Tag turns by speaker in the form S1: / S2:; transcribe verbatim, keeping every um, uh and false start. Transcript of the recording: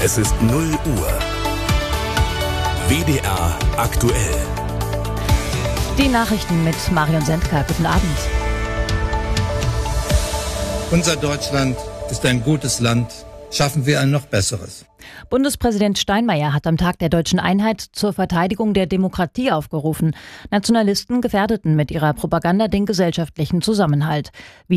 S1: Es ist null Uhr. W D R aktuell.
S2: Die Nachrichten mit Marion Sendka. Guten Abend.
S3: Unser Deutschland ist ein gutes Land. Schaffen wir ein noch besseres.
S2: Bundespräsident Steinmeier hat am Tag der deutschen Einheit zur Verteidigung der Demokratie aufgerufen. Nationalisten gefährdeten mit ihrer Propaganda den gesellschaftlichen Zusammenhalt. Wie